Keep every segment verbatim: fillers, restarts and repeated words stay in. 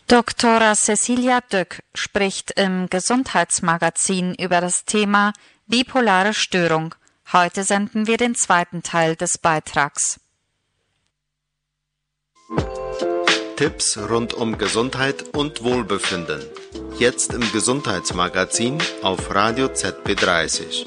Doktor Cecilia Dück spricht im Gesundheitsmagazin über das Thema bipolare Störung. Heute senden wir den zweiten Teil des Beitrags. Tipps rund um Gesundheit und Wohlbefinden. Jetzt im Gesundheitsmagazin auf Radio Z B dreißig.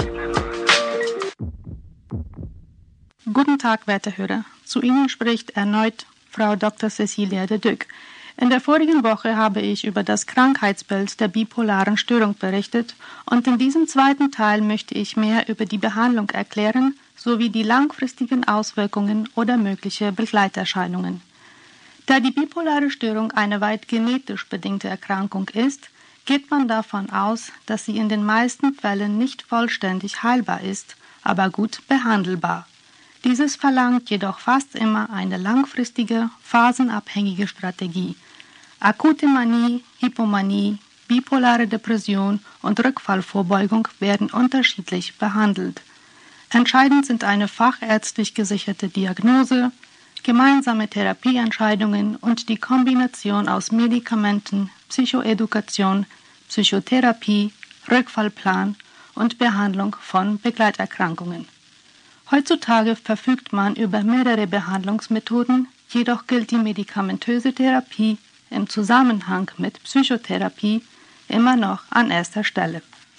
Guten Tag, werte Hörer. Zu Ihnen spricht erneut Frau Doktor Cecilia de Dück. In der vorigen Woche habe ich über das Krankheitsbild der bipolaren Störung berichtet und in diesem zweiten Teil möchte ich mehr über die Behandlung erklären, sowie die langfristigen Auswirkungen oder mögliche Begleiterscheinungen. Da die bipolare Störung eine weit genetisch bedingte Erkrankung ist, geht man davon aus, dass sie in den meisten Fällen nicht vollständig heilbar ist, aber gut behandelbar. Dieses verlangt jedoch fast immer eine langfristige, phasenabhängige Strategie. Akute Manie, Hypomanie, bipolare Depression und Rückfallvorbeugung werden unterschiedlich behandelt. Entscheidend sind eine fachärztlich gesicherte Diagnose, gemeinsame Therapieentscheidungen und die Kombination aus Medikamenten, Psychoedukation, Psychotherapie, Rückfallplan und Behandlung von Begleiterkrankungen. Heutzutage verfügt man über mehrere Behandlungsmethoden, jedoch gilt die medikamentöse Therapie im Zusammenhang mit Psychotherapie immer noch an erster Stelle.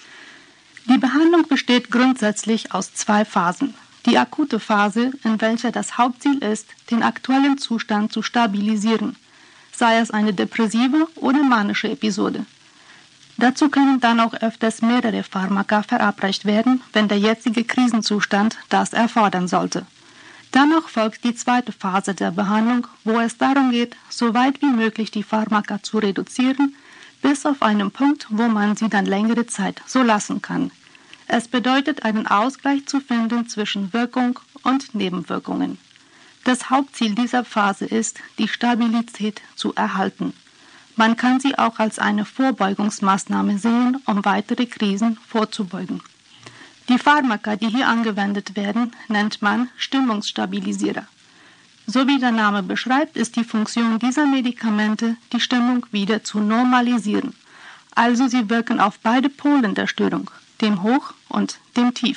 Die Behandlung besteht grundsätzlich aus zwei Phasen. Die akute Phase, in welcher das Hauptziel ist, den aktuellen Zustand zu stabilisieren, sei es eine depressive oder manische Episode. Dazu können dann auch öfters mehrere Pharmaka verabreicht werden, wenn der jetzige Krisenzustand das erfordern sollte. Danach folgt die zweite Phase der Behandlung, wo es darum geht, so weit wie möglich die Pharmaka zu reduzieren, bis auf einen Punkt, wo man sie dann längere Zeit so lassen kann. Es bedeutet, einen Ausgleich zu finden zwischen Wirkung und Nebenwirkungen. Das Hauptziel dieser Phase ist, die Stabilität zu erhalten. Man kann sie auch als eine Vorbeugungsmaßnahme sehen, um weitere Krisen vorzubeugen. Die Pharmaka, die hier angewendet werden, nennt man Stimmungsstabilisierer. So wie der Name beschreibt, ist die Funktion dieser Medikamente, die Stimmung wieder zu normalisieren. Also sie wirken auf beide Polen der Störung, dem Hoch und dem Tief.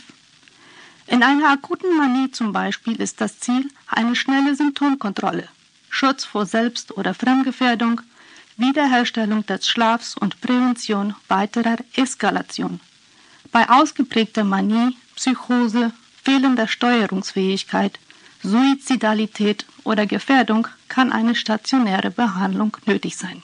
In einer akuten Manie zum Beispiel ist das Ziel eine schnelle Symptomkontrolle, Schutz vor Selbst- oder Fremdgefährdung, Wiederherstellung des Schlafs und Prävention weiterer Eskalation. Bei ausgeprägter Manie, Psychose, fehlender Steuerungsfähigkeit, Suizidalität oder Gefährdung kann eine stationäre Behandlung nötig sein.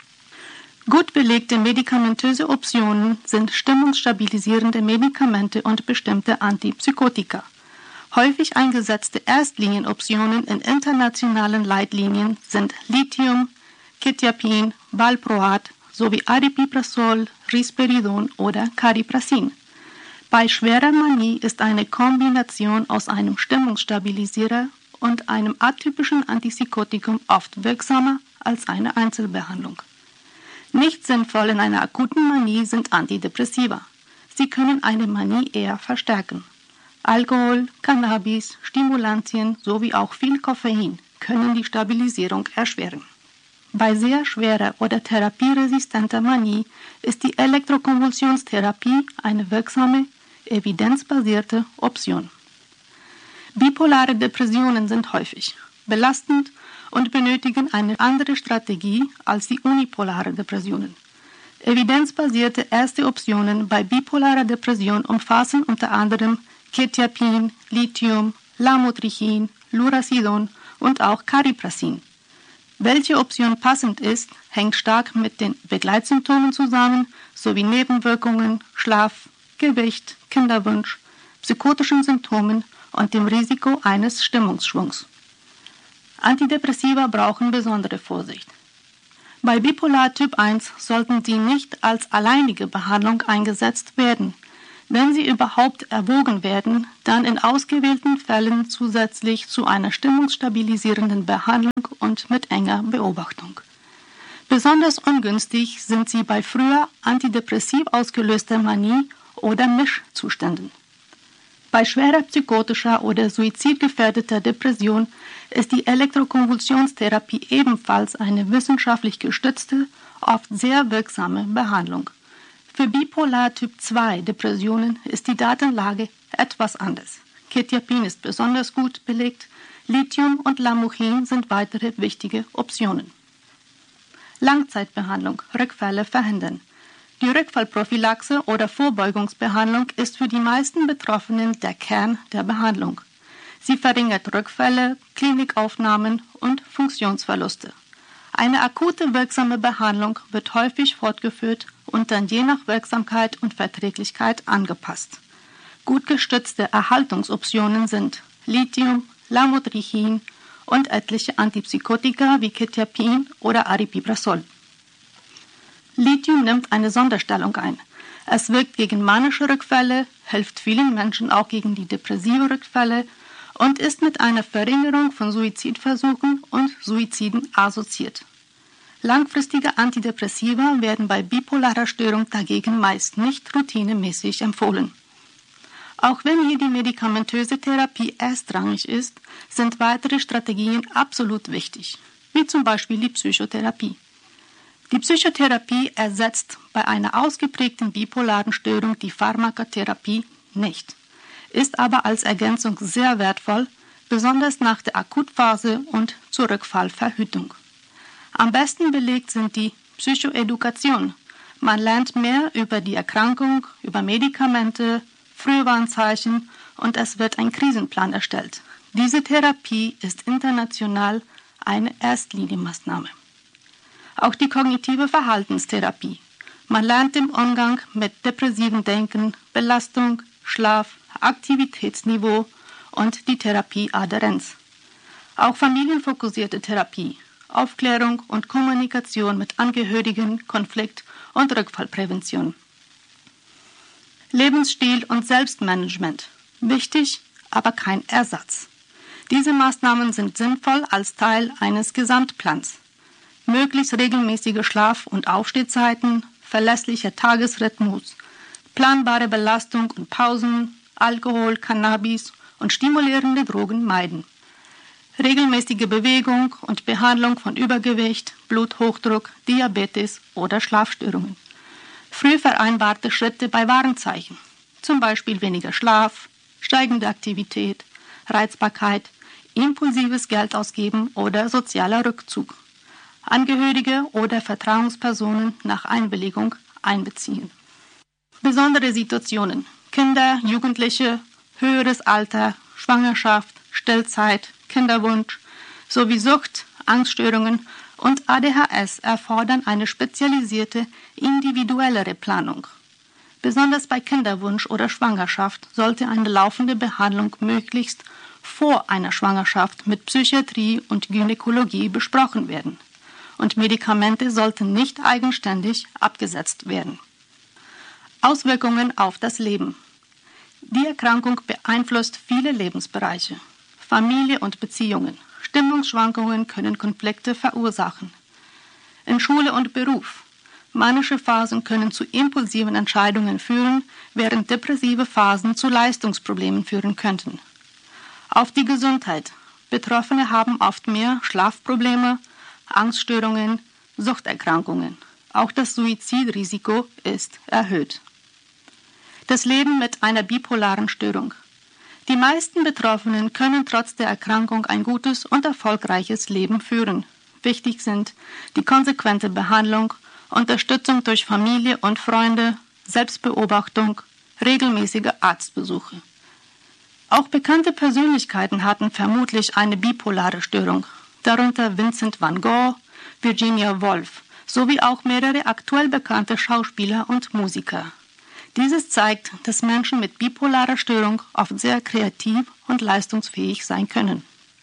Gut belegte medikamentöse Optionen sind stimmungsstabilisierende Medikamente und bestimmte Antipsychotika. Häufig eingesetzte Erstlinien-Optionen in internationalen Leitlinien sind Lithium, Quetiapin, Valproat sowie Aripiprazol, Risperidon oder Cariprazin. Bei schwerer Manie ist eine Kombination aus einem Stimmungsstabilisierer und einem atypischen Antipsychotikum oft wirksamer als eine Einzelbehandlung. Nicht sinnvoll in einer akuten Manie sind Antidepressiva. Sie können eine Manie eher verstärken. Alkohol, Cannabis, Stimulantien sowie auch viel Koffein können die Stabilisierung erschweren. Bei sehr schwerer oder therapieresistenter Manie ist die Elektrokonvulsionstherapie eine wirksame, evidenzbasierte Option. Bipolare Depressionen sind häufig belastend und benötigen eine andere Strategie als die unipolare Depressionen. Evidenzbasierte erste Optionen bei bipolarer Depression umfassen unter anderem Quetiapin, Lithium, Lamotrigin, Lurasidon und auch Cariprazin. Welche Option passend ist, hängt stark mit den Begleitsymptomen zusammen, sowie Nebenwirkungen, Schlaf, Gewicht, Kinderwunsch, psychotischen Symptomen und dem Risiko eines Stimmungsschwungs. Antidepressiva brauchen besondere Vorsicht. Bei Bipolar Typ eins sollten sie nicht als alleinige Behandlung eingesetzt werden. Wenn sie überhaupt erwogen werden, dann in ausgewählten Fällen zusätzlich zu einer stimmungsstabilisierenden Behandlung und mit enger Beobachtung. Besonders ungünstig sind sie bei früher antidepressiv ausgelöster Manie oder Mischzuständen. Bei schwerer psychotischer oder suizidgefährdeter Depression ist die Elektrokonvulsionstherapie ebenfalls eine wissenschaftlich gestützte, oft sehr wirksame Behandlung. Für Bipolar Typ zwei Depressionen ist die Datenlage etwas anders. Quetiapin ist besonders gut belegt, Lithium und Lamotrigin sind weitere wichtige Optionen. Langzeitbehandlung, Rückfälle verhindern. Die Rückfallprophylaxe oder Vorbeugungsbehandlung ist für die meisten Betroffenen der Kern der Behandlung. Sie verringert Rückfälle, Klinikaufnahmen und Funktionsverluste. Eine akute wirksame Behandlung wird häufig fortgeführt und dann je nach Wirksamkeit und Verträglichkeit angepasst. Gut gestützte Erhaltungsoptionen sind Lithium, Lamotrigin und etliche Antipsychotika wie Quetiapin oder Aripiprazol. Lithium nimmt eine Sonderstellung ein. Es wirkt gegen manische Rückfälle, hilft vielen Menschen auch gegen die depressive Rückfälle und ist mit einer Verringerung von Suizidversuchen und Suiziden assoziiert. Langfristige Antidepressiva werden bei bipolarer Störung dagegen meist nicht routinemäßig empfohlen. Auch wenn hier die medikamentöse Therapie erstrangig ist, sind weitere Strategien absolut wichtig, wie zum Beispiel die Psychotherapie. Die Psychotherapie ersetzt bei einer ausgeprägten bipolaren Störung die Pharmakotherapie nicht, ist aber als Ergänzung sehr wertvoll, besonders nach der Akutphase und zur Rückfallverhütung. Am besten belegt sind die Psychoedukation. Man lernt mehr über die Erkrankung, über Medikamente, Frühwarnzeichen und es wird ein Krisenplan erstellt. Diese Therapie ist international eine Erstlinienmaßnahme. Auch die kognitive Verhaltenstherapie. Man lernt im Umgang mit depressivem Denken, Belastung, Schlaf, Aktivitätsniveau und die Therapieadhärenz. Auch familienfokussierte Therapie, Aufklärung und Kommunikation mit Angehörigen, Konflikt- und Rückfallprävention. Lebensstil und Selbstmanagement. Wichtig, aber kein Ersatz. Diese Maßnahmen sind sinnvoll als Teil eines Gesamtplans. Möglichst regelmäßige Schlaf- und Aufstehzeiten, verlässlicher Tagesrhythmus, planbare Belastung und Pausen, Alkohol, Cannabis und stimulierende Drogen meiden. Regelmäßige Bewegung und Behandlung von Übergewicht, Bluthochdruck, Diabetes oder Schlafstörungen. Früh vereinbarte Schritte bei Warnzeichen, zum Beispiel weniger Schlaf, steigende Aktivität, Reizbarkeit, impulsives Geldausgeben oder sozialer Rückzug. Angehörige oder Vertrauenspersonen nach Einwilligung einbeziehen. Besondere Situationen: Kinder, Jugendliche, höheres Alter, Schwangerschaft, Stillzeit, Kinderwunsch sowie Sucht, Angststörungen und A D H S erfordern eine spezialisierte, individuellere Planung. Besonders bei Kinderwunsch oder Schwangerschaft sollte eine laufende Behandlung möglichst vor einer Schwangerschaft mit Psychiatrie und Gynäkologie besprochen werden. Und Medikamente sollten nicht eigenständig abgesetzt werden. Auswirkungen auf das Leben. Die Erkrankung beeinflusst viele Lebensbereiche. Familie und Beziehungen. Stimmungsschwankungen können Konflikte verursachen. In Schule und Beruf. Manische Phasen können zu impulsiven Entscheidungen führen, während depressive Phasen zu Leistungsproblemen führen könnten. Auf die Gesundheit. Betroffene haben oft mehr Schlafprobleme, Angststörungen, Suchterkrankungen. Auch das Suizidrisiko ist erhöht. Das Leben mit einer bipolaren Störung. Die meisten Betroffenen können trotz der Erkrankung ein gutes und erfolgreiches Leben führen. Wichtig sind die konsequente Behandlung, Unterstützung durch Familie und Freunde, Selbstbeobachtung, regelmäßige Arztbesuche. Auch bekannte Persönlichkeiten hatten vermutlich eine bipolare Störung, darunter Vincent van Gogh, Virginia Woolf, sowie auch mehrere aktuell bekannte Schauspieler und Musiker. Dieses zeigt, dass Menschen mit bipolarer Störung oft sehr kreativ und leistungsfähig sein können.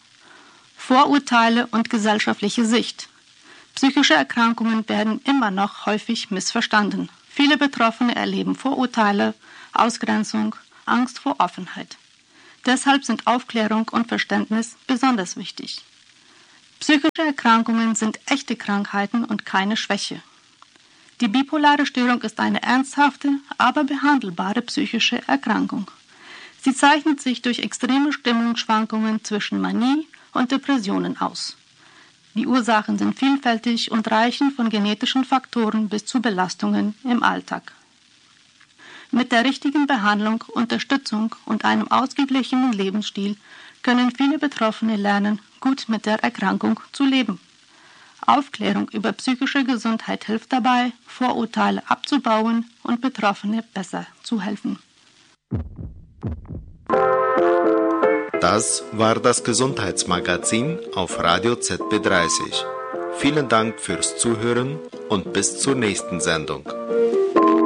Vorurteile und gesellschaftliche Sicht. Psychische Erkrankungen werden immer noch häufig missverstanden. Viele Betroffene erleben Vorurteile, Ausgrenzung, Angst vor Offenheit. Deshalb sind Aufklärung und Verständnis besonders wichtig. Psychische Erkrankungen sind echte Krankheiten und keine Schwäche. Die bipolare Störung ist eine ernsthafte, aber behandelbare psychische Erkrankung. Sie zeichnet sich durch extreme Stimmungsschwankungen zwischen Manie und Depressionen aus. Die Ursachen sind vielfältig und reichen von genetischen Faktoren bis zu Belastungen im Alltag. Mit der richtigen Behandlung, Unterstützung und einem ausgeglichenen Lebensstil können viele Betroffene lernen, gut mit der Erkrankung zu leben. Aufklärung über psychische Gesundheit hilft dabei, Vorurteile abzubauen und Betroffene besser zu helfen. Das war das Gesundheitsmagazin auf Radio Z B dreißig. Vielen Dank fürs Zuhören und bis zur nächsten Sendung.